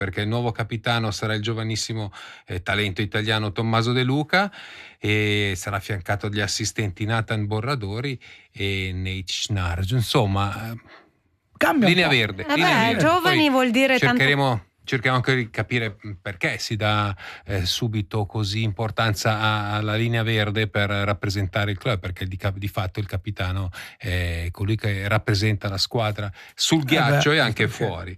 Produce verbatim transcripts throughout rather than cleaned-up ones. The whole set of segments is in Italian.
perché il nuovo capitano sarà il giovanissimo eh, talento italiano Tommaso De Luca e sarà affiancato dagli assistenti Nathan Borradori e Nate Schnarr. Insomma, Cambia linea verde. Vabbè, linea verde. giovani Poi vuol dire cercheremo... tanto... Cerchiamo anche di capire perché si dà eh, subito così importanza a, alla linea verde per rappresentare il club, perché di, di fatto il capitano è colui che rappresenta la squadra sul ghiaccio eh beh, e anche okay. fuori.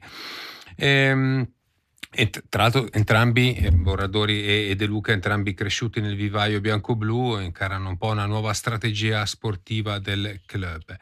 Ehm, e tra l'altro entrambi, eh, Borradori e, e De Luca, entrambi cresciuti nel vivaio bianco-blu, incarnano un po' una nuova strategia sportiva del club.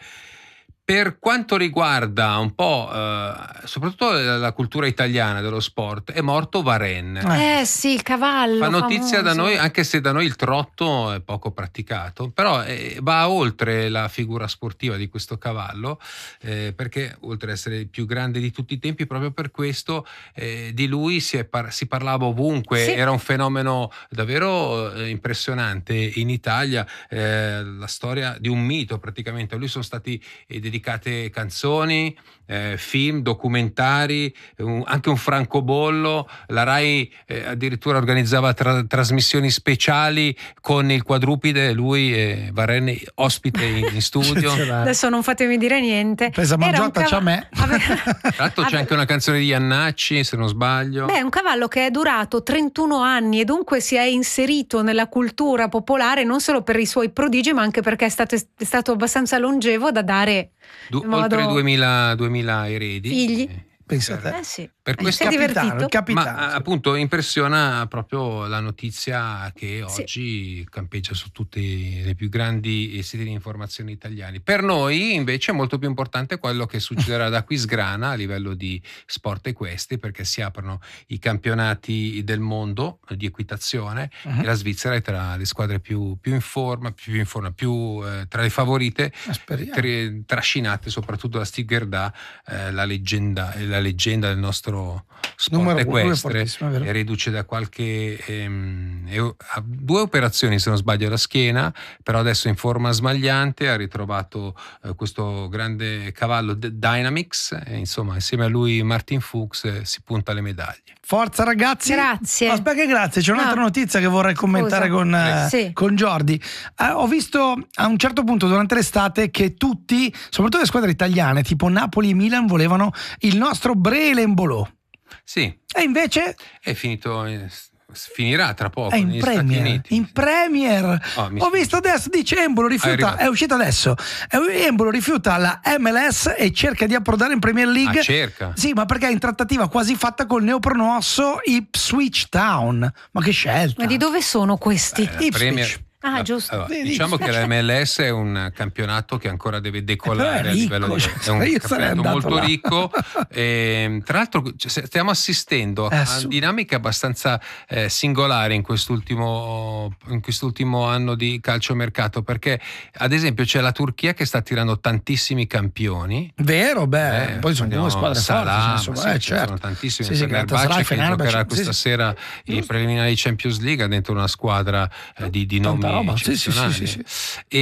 Per quanto riguarda un po' eh, soprattutto la cultura italiana dello sport, è morto Varenne. Eh sì, il cavallo fa notizia famoso. Da noi, anche se da noi il trotto è poco praticato, però eh, va oltre la figura sportiva di questo cavallo, eh, perché oltre ad essere il più grande di tutti i tempi, proprio per questo eh, di lui si, è par- si parlava ovunque, sì. Era un fenomeno davvero eh, impressionante in Italia, eh, la storia di un mito praticamente. A lui sono stati eh, dedicati canzoni, eh, film, documentari, un, anche un francobollo. La Rai eh, addirittura organizzava tra, trasmissioni speciali con il quadrupide, lui e Varenne ospite in, in studio. Adesso non fatemi dire niente. Pesa mangiata, c'è a me. Tra l'altro c'è anche una canzone di Iannacci, se non sbaglio. Beh, è un cavallo che è durato trentuno anni e dunque si è inserito nella cultura popolare non solo per i suoi prodigi, ma anche perché è stato, è stato abbastanza longevo da dare Du- modo... oltre duemila, duemila eredi. Figli. Eh. Pensate. Eh sì. Per questo si è capitano, divertito. Il capitano, ma sì. appunto impressiona proprio la notizia che oggi sì. campeggia su tutti le più grandi siti di informazione italiani. Per noi invece è molto più importante quello che succederà da qui sgrana a livello di sport equestri, perché si aprono i campionati del mondo di equitazione uh-huh. e la Svizzera è tra le squadre più, più in forma, più, in forma, più eh, tra le favorite, tra, trascinate soprattutto da Stig Gerda, eh, la leggenda, la leggenda del nostro sport Numero equestre, è riduce da qualche ehm, ha due operazioni se non sbaglio alla schiena, però adesso in forma smagliante, ha ritrovato eh, questo grande cavallo D- Dynamics e insomma insieme a lui Martin Fuchs eh, si punta alle medaglie. Forza ragazzi, grazie. Aspetta che grazie, c'è un'altra no. notizia che vorrei commentare Scusa. con, eh, sì. con Jordi. Eh, ho visto a un certo punto durante l'estate che tutti, soprattutto le squadre italiane tipo Napoli e Milan, volevano il nostro Brele Embolo. Sì. E invece è finito in... finirà tra poco è in negli Premier, Stati Uniti. in Premier oh, ho visto adesso, dice Embolo rifiuta, è uscito adesso, Embolo rifiuta la M L S e cerca di approdare in Premier League. Ah, cerca? Sì, ma perché è in trattativa quasi fatta col neopromosso Ipswich Town. Ma che scelta, ma di dove sono questi? Beh, Premier... Ah, la, giusto. Allora, diciamo che la M L S è un campionato che ancora deve decolare a livello di, è un campionato molto là. ricco e, tra l'altro stiamo assistendo a, a dinamiche abbastanza eh, singolari in quest'ultimo in quest'ultimo anno di calciomercato, perché ad esempio c'è la Turchia che sta tirando tantissimi campioni. Vero, beh, eh, poi sono due squadre Salah, forti, sì, eh, certo. sono tantissimi. Sì, sì, Fenerbahce che Fenerbahce, giocherà questa sì, sera sì. i preliminari di Champions League dentro una squadra eh, di, di nomi roba. Sì, sì, sì, sì, sì.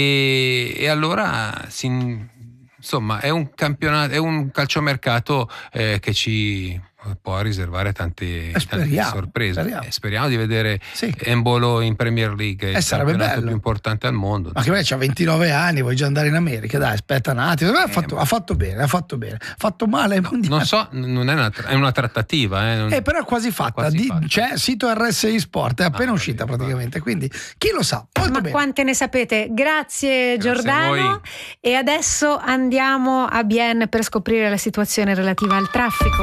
E, e allora si, insomma è un campionato, è un calciomercato eh, che ci può riservare tante, tante sorprese. Speriamo. Eh, speriamo di vedere sì. Embolo in Premier League, eh, il sarebbe campionato bello. più importante al mondo. Ma che beh, c'ha ventinove anni, vuoi già andare in America? Dai, aspetta un attimo. Ha fatto, eh, ha fatto bene, ha fatto bene. Ha fatto male ai mondiali. Non so, non è una, è una trattativa. Eh, non... eh però è quasi fatta. Quasi Di, fatta. C'è sito R S I Sport, è appena ah, uscita vabbè, praticamente. Vabbè. Quindi chi lo sa? Molto Ma bene. quante ne sapete? Grazie, Grazie Giordano. E adesso andiamo a Bienne per scoprire la situazione relativa al traffico.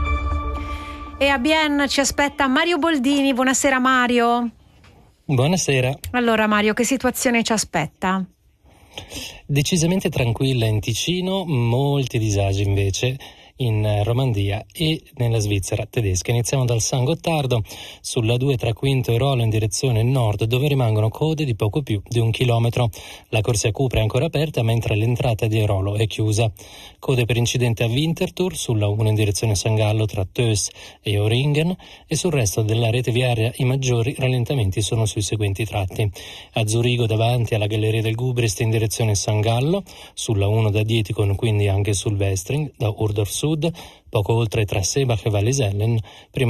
E a Bienne ci aspetta Mario Boldini. Buonasera Mario. Buonasera. Allora Mario, che situazione ci aspetta? Decisamente tranquilla in Ticino, molti disagi invece in Romandia e nella Svizzera tedesca. Iniziamo dal San Gottardo sulla due tra Quinto e Rolo in direzione nord, dove rimangono code di poco più di un chilometro. La corsia Cupra è ancora aperta, mentre l'entrata di Rolo è chiusa. Code per incidente a Winterthur sulla uno in direzione San Gallo tra Töss e Oringen, e sul resto della rete viaria i maggiori rallentamenti sono sui seguenti tratti: a Zurigo davanti alla Galleria del Gubrist in direzione San Gallo, sulla uno da Dietikon, quindi anche sul Westring da Urdorf Sud, sud, poco oltre tra Sebach e Wallisellen, prima